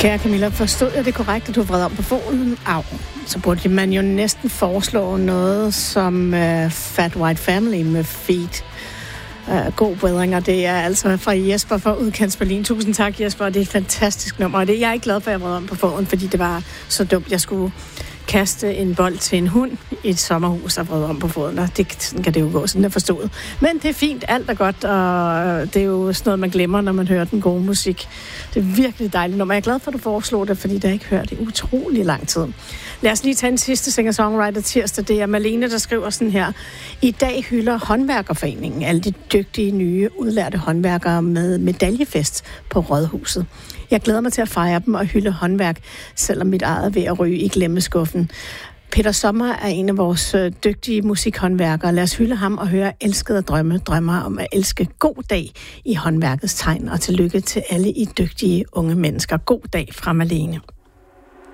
Kære Camilla, forstod jeg det korrekt, at du vred om på foden? Au. Så burde man jo næsten foreslå noget som Fat White Family med Feet. God bedring, og det er altså fra Jesper fra Udkants Berlin. Tusind tak, Jesper. Det er et fantastisk nummer, og jeg er ikke glad for, at jeg vred om på foden, fordi det var så dumt. Jeg skulle kaste en bold til en hund i et sommerhus og vrede om på foden, og sådan kan det jo gå, sådan er forstået. Men det er fint, alt er godt, og det er jo sådan noget, man glemmer, når man hører den gode musik. Det er virkelig dejligt nummer. Jeg er glad for, at du foreslog det, fordi jeg ikke hørt det i utrolig lang tid. Lad os lige tage en sidste singer-songwriter tirsdag. Det er Malene, der skriver sådan her. I dag hylder Håndværkerforeningen alle de dygtige, nye, udlærte håndværkere med medaljefest på Rådhuset. Jeg glæder mig til at fejre dem og hylde håndværk, selvom mit eget er ved at ryge i glemmeskuffen. Peter Sommer er en af vores dygtige musikhåndværkere. Lad os hylde ham og høre Elskede drømmer om at elske. God dag i håndværkets tegn, og tillykke til alle I dygtige unge mennesker. God dag fra Malene.